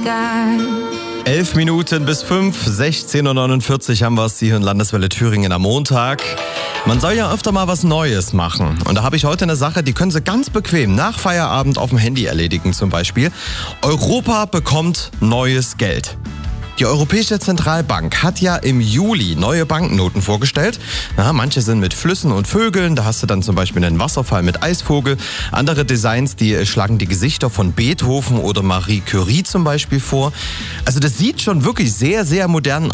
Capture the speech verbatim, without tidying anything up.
sky. Elf Minuten bis fünf, sechzehn Uhr neunundvierzig haben wir es hier in Landeswelle Thüringen am Montag. Man soll ja öfter mal was Neues machen. Und da habe ich heute eine Sache, die können Sie ganz bequem nach Feierabend auf dem Handy erledigen zum Beispiel. Europa bekommt neues Geld. Die Europäische Zentralbank hat ja im Juli neue Banknoten vorgestellt. Ja, manche sind mit Flüssen und Vögeln, da hast du dann zum Beispiel einen Wasserfall mit Eisvogel. Andere Designs, die schlagen die Gesichter von Beethoven oder Marie Curie zum Beispiel vor. Also das sieht schon wirklich sehr, sehr modern